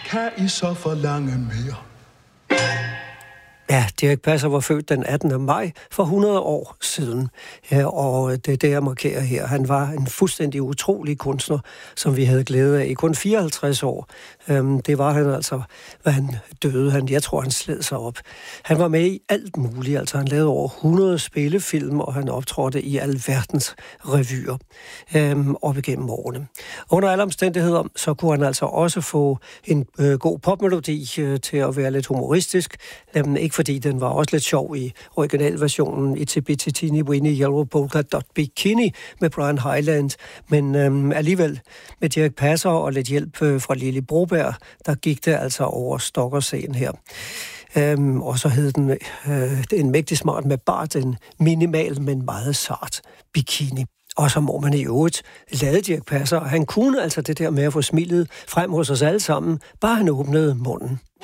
kan I så forlange mere? Ja, Dirch Passer var født den 18. maj for 100 år siden, og det er det, jeg markerer her. Han var en fuldstændig utrolig kunstner, som vi havde glæde af i kun 54 år. Det var han altså, hvad han døde. Jeg tror, han sled sig op. Han var med i alt muligt, altså han lavede over 100 spillefilm, og han optrådte i alverdens revyer op igennem årene. Under alle omstændigheder, så kunne han altså også få en god popmelodi til at være lidt humoristisk, ikke fordi den var også lidt sjov i originalversionen i Itsy Teeny Weeny Yellow Polka Dot Bikini med Brian Hyland, men alligevel med Dirch Passer og lidt hjælp fra Lili Broberg, der gik det altså over stok og sten her. Og så hed den en mægtig smart med bare den minimal, men meget sart bikini. Og så må man i øvrigt lade Dirch Passer, og han kunne altså det der med at få smilet frem hos os alle sammen, bare han åbnede munden.